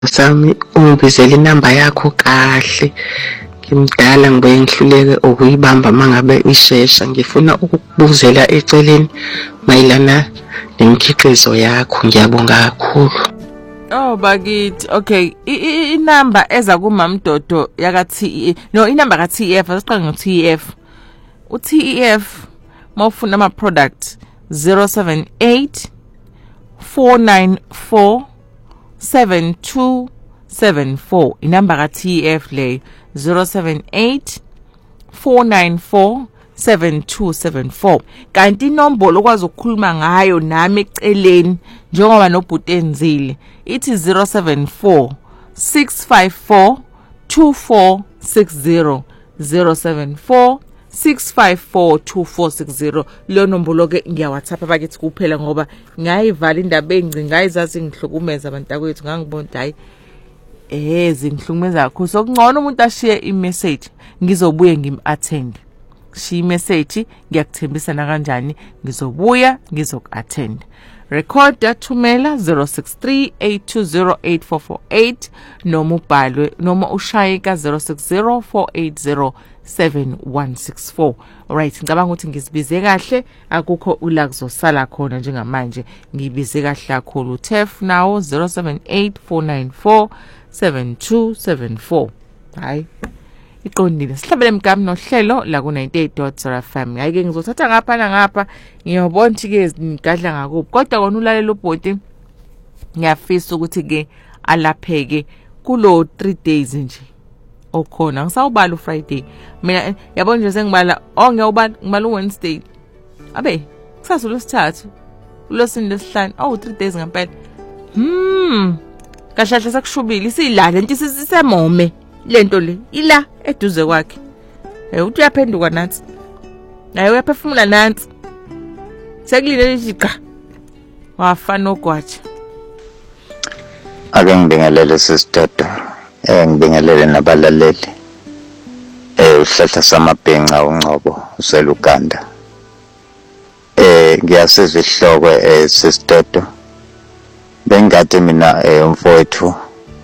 Sami ungibizela inamba yakho kahle. Ngimdala ngibuye ngihluleke ukuyibamba mangabe ishesha. Ngifuna ukukubuzela eceleni mayelana nemikhiqizo yakho. Ngiyabonga kakhulu. Oh bakithi, okay, inamba eza kuMamdodo yaka TEF. No, inamba ka TEF, asiqale ngo TEF. U TEF mawufuna ama product 078 494 7274. Inamba ka TEF le 078 494 7274. Kanti inombolo okwazi ukukhuluma ngayo nami eceleni njengoba nobhuti enzile ithi 074 654 2460 074 654 2460. Leyo nombolo ke ngiya WhatsApp abakithi kuphela ngoba ngayivala indaba engci ngayizazi ngihlukumeza abantu akwethu ngangibona hayi zingihlukumeza kakhulu. Sokungcono umuntu ashiye i-message ngizobuye ngim-attend. Shiya i-message ngiyakuthembisa na kanjani ngizobuya ngizoku-attend. Recorder thumela 0638208448 noma ubhalwe noma ushayeka 0604807164. Alright, ngicabanga ukuthi ngizibize kahle akukho ula kuzosala khona njengamanje. Ngibize kahle kakhulu. TEF nawo 0784947274. Hayi iqondile. Sihlabele imgami nohlelo la ku 98.0 FM. Hayi ke ngizothatha ngapha na ngapha ngiyobona ukuthi ke ngigadla ngakubo. Kodwa kona ulalela ubhoti ngiyafisa ukuthi ke alapheke kulo 3 days nje okhona. Ngisawubala uFriday. Mina yabona nje sengibala ngiyawubala ngibala uWednesday. Abe kusasa uLwesithathu uLwesine lesihlanu 3 days ngempela. Kahlahle sakushubile isilala lento sisemome. Lento le ila eduze kwakhe. Uthi uyaphenduka nansi. Naye uyaphefumula nansi. Sekulile lijiqa. Wafana ogwatsha. Ake ngibingelele sisidodo. Ngibingelele nabalaleli. Uhlahla samabhenqa uNgcobo useluganda. Ngiyasizwa isihloko sisidodo. Bengathi mina umfowethu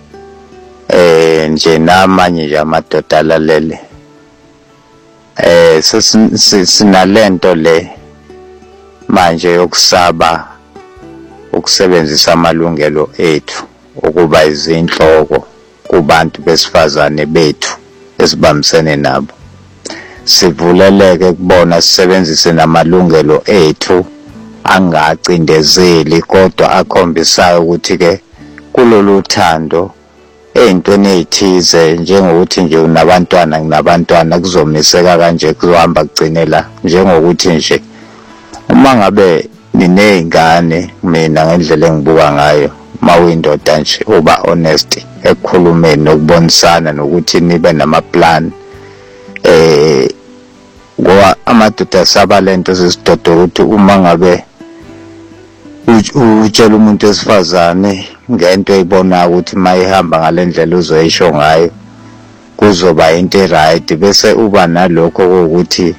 nje namanye nje amadoda alalele sinalento le manje yokusaba ukusebenzisa amalungelo ethu ukuba izinhloko kubantu besifazane bethu esibambisene nabo. Sivuleleke kubona sisebenzise namalungelo ethu angacindezeli kodwa akhombisayo ukuthi ke kulolu thando eyintweni ezithize njengokuthi nje unabantwana kuzomiseka kanje kuzohamba kugcinela njengokuthi nje uma ngabe ninezingane mina ngendlela engibuka ngayo mawuyindoda nje uba honest ekukhulumeni nokubonisana nokuthi nibe namaplan ngoba amadoda saba lento sesidodo ukuthi uma ngabe utshela umuntu esifazane ngento eyibona ukuthi mayihamba ngalendlela uzoyisho ngayo kuzoba into right bese uba nalokho ukuthi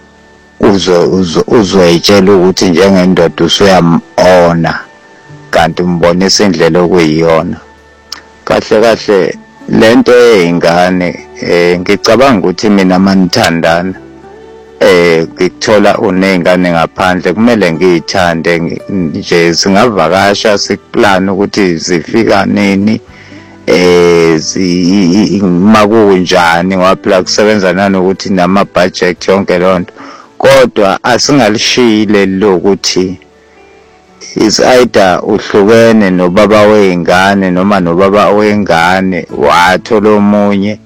uzoyitshela ukuthi njengendoda usuyamona kanti umbonisa indlela okuyiyona. Kahle lento eyingane ngicabanga ukuthi mina manithandana ngikuthola unezingane ngaphandle kumele ngiyithande nje singavakasha sikuplan ukuthi zifika nini makunjani ngoba phela kusebenza nanokuthi nama budget yonke lonto kodwa asingalishile lokuthi is either uhlukene nobaba wezingane noma nobaba wengane wathola omunye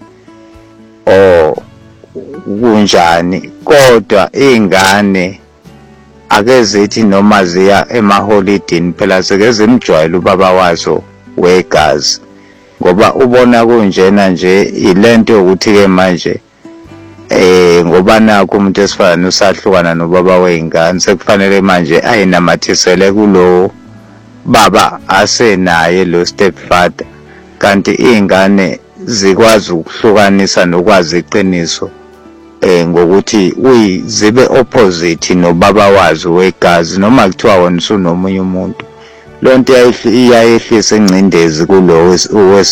kunjani kodwa izingane ake zithi noma ziya emaholidini phela sekeze imjwayele ubaba wazo wegazi ngoba ubona kunjena nje ilento ukuthi ke manje ngoba nakho umuntu esifana usahlukana nobaba wezingane sekufanele manje ayinamathisele kulo baba asenaye lo stepfather kanti izingane zikwazi ukuhlukanisa nokwazi iqiniso ngokuthi zibe opposite nobaba wazo wegazi noma kuthiwa wona usunomunye umuntu lonto iyayehlisa ingcindezi kulo